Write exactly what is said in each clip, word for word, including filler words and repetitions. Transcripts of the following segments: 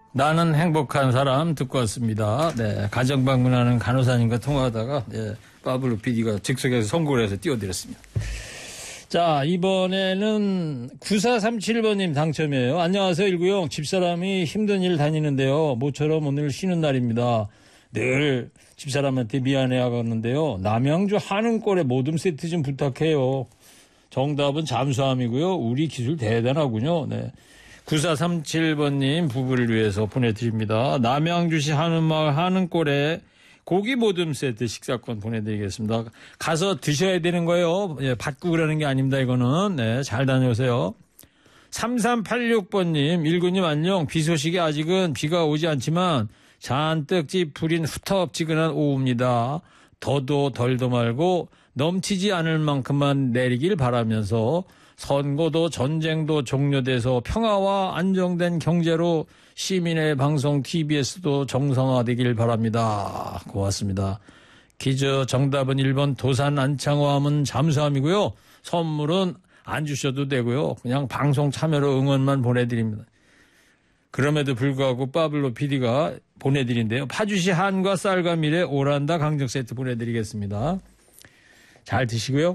나는 행복한 사람 듣고 왔습니다. 네, 가정 방문하는 간호사님과 통화하다가 네, 파블로 피디가 즉석에서 선고를 해서 띄워드렸습니다. 자, 이번에는 구사삼칠 번님 당첨이에요. 안녕하세요, 일구영. 집사람이 힘든 일 다니는데요. 모처럼 오늘 쉬는 날입니다. 늘 집사람한테 미안해하겠는데요. 남양주 한은골에 모듬 세트 좀 부탁해요. 정답은 잠수함이고요. 우리 기술 대단하군요. 네. 구사삼칠 번님 부부를 위해서 보내드립니다. 남양주시 한은마을 한은골에 고기 모듬 세트 식사권 보내드리겠습니다. 가서 드셔야 되는 거예요. 예, 받고 그러는 게 아닙니다. 이거는. 네, 잘 다녀오세요. 삼삼팔육 번님, 일구님 안녕. 비 소식이 아직은 비가 오지 않지만 잔뜩 찌푸린 후텁지근한 오후입니다. 더도 덜도 말고 넘치지 않을 만큼만 내리길 바라면서 선거도 전쟁도 종료돼서 평화와 안정된 경제로 시민의 방송 티비에스도 정상화되길 바랍니다. 고맙습니다. 퀴즈 정답은 일 번 도산 안창호함은 잠수함이고요. 선물은 안 주셔도 되고요. 그냥 방송 참여로 응원만 보내드립니다. 그럼에도 불구하고 파블로 피디가 보내드린대요. 파주시 한과 쌀과 밀에 오란다 강정 세트 보내드리겠습니다. 잘 드시고요.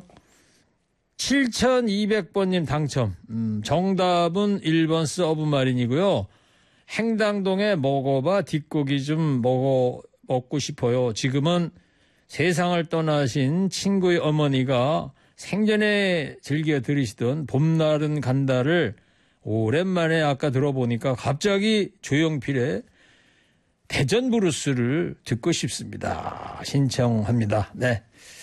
칠천이백 번님 당첨. 음, 정답은 일 번 서브마린이고요. 행당동에 먹어봐 뒷고기 좀 먹어 먹고 싶어요. 지금은 세상을 떠나신 친구의 어머니가 생전에 즐겨 들으시던 봄날은 간다를 오랜만에 아까 들어보니까 갑자기 조용필의 대전 브루스를 듣고 싶습니다. 신청합니다. 네.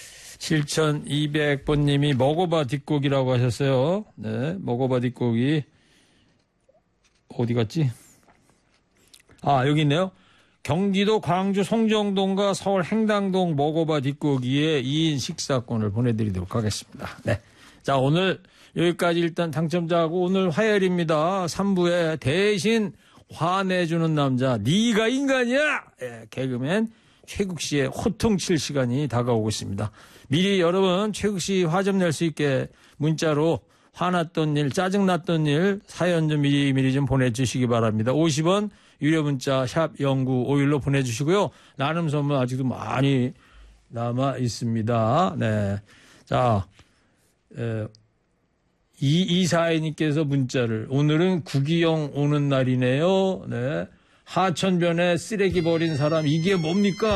칠천이백 번님이 먹어봐 뒷고기라고 하셨어요. 네, 먹어봐 뒷고기. 어디 갔지? 아, 여기 있네요. 경기도 광주 송정동과 서울 행당동 먹어봐 뒷고기에 이 인 식사권을 보내드리도록 하겠습니다. 네. 자, 오늘 여기까지 일단 당첨자하고 오늘 화요일입니다. 삼 부에 대신 화내주는 남자, 네가 인간이야! 예, 개그맨 최국 씨의 호통칠 시간이 다가오고 있습니다. 미리 여러분 최국 씨 화 좀 낼 수 있게 문자로 화났던 일, 짜증났던 일 사연 좀 미리 미리 좀 보내주시기 바랍니다. 오십 원 유료 문자 샵 공구오일로 보내주시고요. 나눔 선물 아직도 많이 남아 있습니다. 네, 자 에, 이이사이님께서 문자를 오늘은 구기영 오는 날이네요. 네, 하천변에 쓰레기 버린 사람 이게 뭡니까?